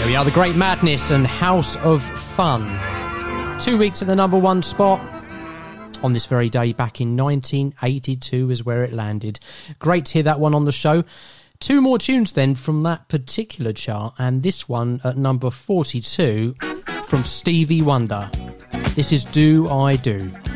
we are, The Great Madness and House of Fun. 2 weeks at the number one spot. On this very day back in 1982 is where it landed. Great to hear that one on the show. Two more tunes then from that particular chart, and this one at number 42 from Stevie Wonder. This is Do I Do.